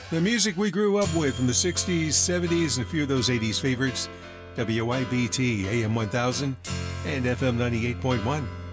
The music we grew up with from the 60s, 70s, and a few of those 80s favorites. WIBT AM 1000 and FM 98.1.